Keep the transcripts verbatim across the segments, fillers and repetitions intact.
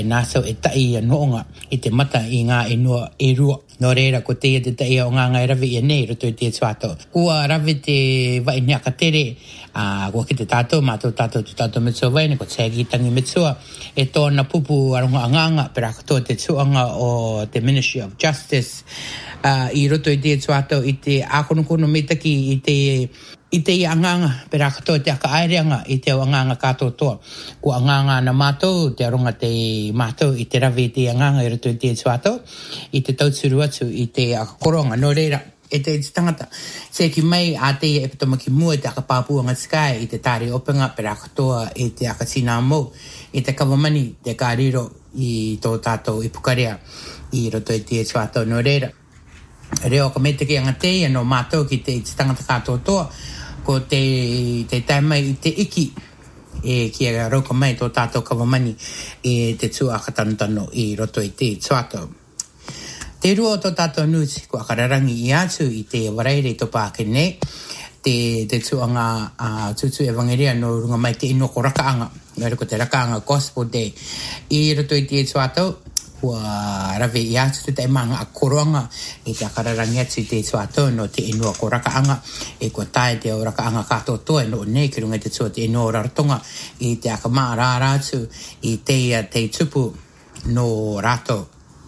Nā sau e tai a noonga i te mata i ngā inua e rua. Nō reira, ko te te tai o ngā ngai rawi i nei, roto i te tuato. Kua rawi te vai niaka tere, uh, kua ki te tātou, mātou tātou tu tātou mitsua waine, ko tēgi tangi mitsua, e tōna pupu arunga anganga, pera katoa te tuanga o te Ministry of Justice, uh, i roto i te tuato, i te ākonokono metaki, i te I te i anganga, pera katoa te aka aireanga, i te o anganga kātou toa. Ko anganga na mātou, te arunga te mātou, i te rawi te anganga i roto i te tuatou, i te tauturu atu, i te aka koronga, no reira, e te tangata. Se ki mai a te e pitoma ki mua, te aka pāpuanga sky, i te tāre openga, pera katoa, i te aka tina mou, i te kawamani, te kāriro, i tō tātou i pukarea, i roto i te tuatou, no reira. Reo ka me te ki anga te, no mātou ki te tangata kātou toa, ko te, te taimai i te iki e kia rauka mai tō tātou kawamani e te tū akatanutano i roto i te tuato. Te rua o tō tātou nuti ko akararangi i atu i te waraire i tō pākene te, te tūanga uh, tutu e wangeria no runga mai te ino ko rakaanga ngare ko te rakaanga gospel day i roto i te tuato kua rawe i atu te taimanga a koronga i te akararangi atu i te tuato no te inua ko rakaanga e kua tae te o rakaanga kato toa no nei ki runga te tua te inua raratonga i te akama rara atu i te te tupu no rato.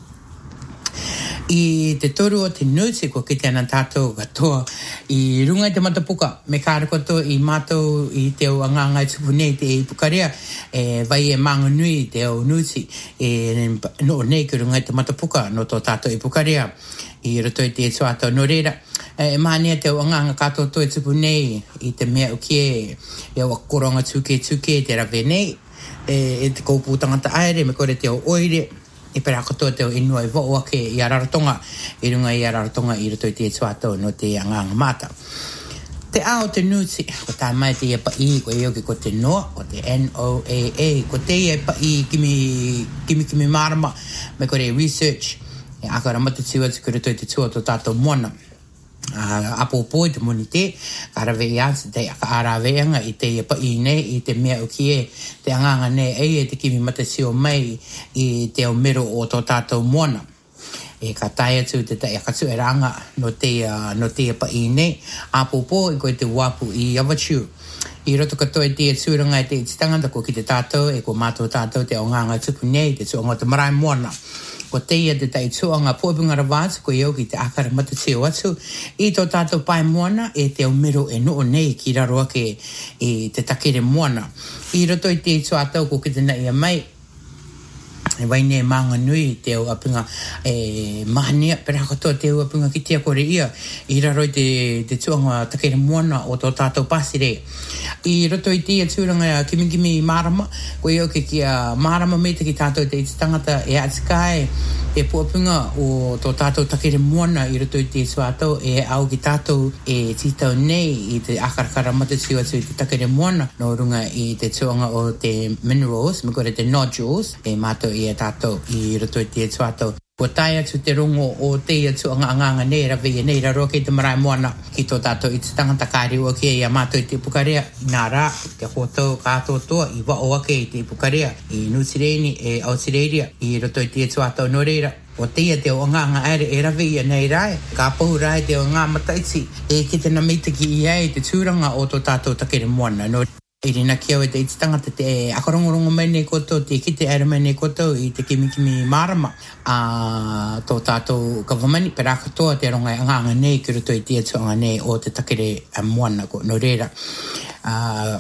I te toru o te nuti ko ki te ana tātou katoa i runga i te matapuka me kāra koto i mātou i te o anganga i tupu nei te i pukarea e vai e mangunui te o nuti e no nei ki runga i te matapuka no tō tātou i pukarea i roto i te tuato no reira e mahania te o anganga kātou to i tupu nei i te mea ukie e o koronga tuke tuke te rawe nei e, e te koupu tangata aere me kore te o oire i pera katoa te o inua i vo'o ake i Araratonga, i runga i Araratonga i roto i te tuato no te anganga mata. Te ao te nuti, ko tā mai te ia pa i, ko e oki ko te noa, ko te N O A A, ko te ia pa i kimi, kimi kimi marama, me kore research, e akara matatu atu ko roto i te tua to tātou moana. Uh, apopoi te moni te karawe i atu te araweanga i te pa i nei i te mea ukie te anganga nei ei e te kimi matasio mai i te o mero o tō tātou moana e ka tai atu te tai akatu e ranga no te, uh, no te pa i nei apopoi ko i te wapu i Avachu i roto katoa i te tūranga i te tangata ko ki te tātou e ko mātou tātou te onganga tupu nei te tuonga te marae moana ko te ia te tai tuanga pōpinga rawātu ko i au ki te akara matateo atu i tō tātou pai moana e te umero e noo nei ki raro ake e te takere moana i roto i te tuatau ko ki te na ia mai e waine e manga nui te au apinga e mahania pera katoa te au apinga ki tia kore ia i raro i te, te tuanga takere moana o tō tātou pasire i roto i tia tūranga kimi kimi marama ko i au ki kia marama me te ki tātou te tangata e atikai e puapinga o tō tātou takere moana i roto i te tuatau e au ki tātou e titau nei i te akarakara matatio atu i te takere moana no runga i te tuanga o te minerals me kore te nodules e mātou i a tātou i roto i te tuatau. Ko tai atu te rongo o te atu anga anganga nei rawe e nei raro ke te marae moana ki tō tātou i te tangata kāri o ke i a mātou i te pukarea nā rā ke kōtou kātou toa i wa o ake i te pukarea i Nutireni e Aotearoa i roto i te tuatau no reira o te ia te o anganga aere e rawe i a nei rai ka pohu rai te o ngā mataiti e ki te namitaki i ai te tūranga o tō tātou takere moana no i rina kia o te iti tangata te akarongorongo mai nei koto, te kite aere mai nei koto i te kimi kimi marama a tō tātou kawamani pera katoa te rongai anganga nei ki roto i te atuanga nei o te takere moana ko no reira a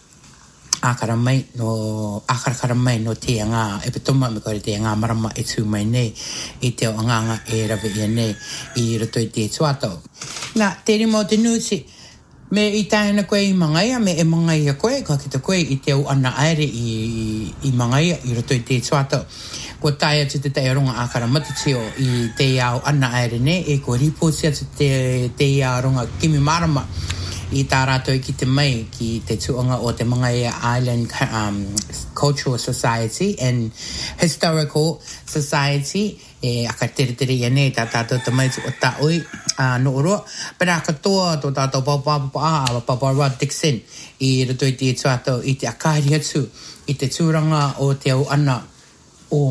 akara mai no akara mai no te anga e petoma me kore te anga marama e tū mai nei i te o anganga e rawe ia nei i roto i te tuatau. Nā, te rimo te nuti me i tāna koe i mangaia, me e mangaia koe, ka kita koe i te au ana aere i, i mangaia, i roto i te tuatau. Ko tai atu te tai ronga akara matatio i te au ana aere ne, e ko ripoti atu te, te ronga kimi marama i tā rātou ki te mai ki te tuanga o te Mangaia Island um, Cultural Society and Historical Society e aka tere tere ia nei tā tātou te mai o tā oi uh, no oroa pera katoa tō tātou papapapa Papa Rod Dixon i roto i te tuatau i te akari atu i te tūranga o te au ana